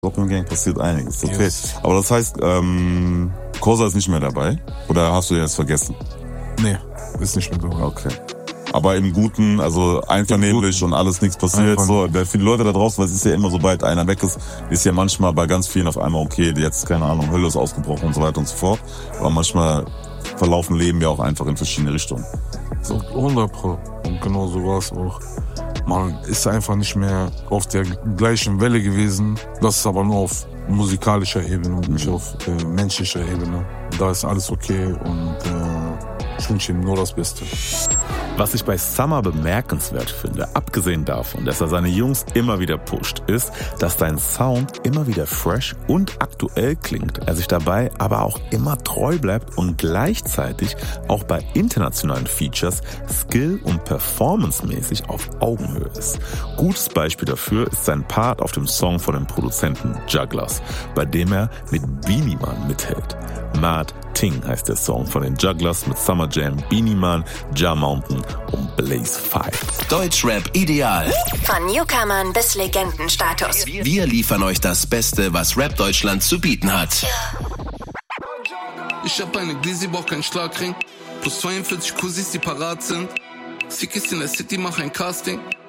Doppelgang passiert einiges, okay. Yes. Aber das heißt, Kosa ist nicht mehr dabei? Oder hast du jetzt vergessen? Nee, ist nicht mehr dabei. Okay. Aber im Guten, also einvernehmlich und alles, nichts passiert. So, viele Leute da draußen, weil es ist ja immer, sobald einer weg ist ja manchmal bei ganz vielen auf einmal, okay, jetzt, keine Ahnung, Hölle ist ausgebrochen und so weiter und so fort. Aber manchmal verlaufen Leben ja auch einfach in verschiedene Richtungen. So. 100%. Und genau so war es auch. Man ist einfach nicht mehr auf der gleichen Welle gewesen. Das ist aber nur auf musikalischer Ebene und nicht auf menschlicher Ebene. Da ist alles okay und ich wünsche ihm nur das Beste. Was ich bei Summer bemerkenswert finde, abgesehen davon, dass er seine Jungs immer wieder pusht, ist, dass sein Sound immer wieder fresh und aktuell klingt, er sich dabei aber auch immer treu bleibt und gleichzeitig auch bei internationalen Features skill- und performancemäßig auf Augenhöhe ist. Gutes Beispiel dafür ist sein Part auf dem Song von dem Produzenten Jugglers, bei dem er mit Beenie Man mithält. Mad Ting heißt der Song von den Jugglers mit Summer Jam, Beenie Man, Ja Mountain und Blaze 5. Deutschrap ideal. Von Newcomern bis Legendenstatus. Wir liefern euch das Beste, was Rap Deutschland zu bieten hat. Ich hab eine Glizzy, brauch keinen Schlagring. Plus 42 Cousins, die parat sind. Sickes in der City, mach ein Casting.